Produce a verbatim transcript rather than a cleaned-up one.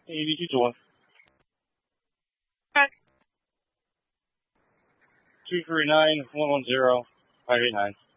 A B two one. Okay. two three nine, one one zero, five eight nine.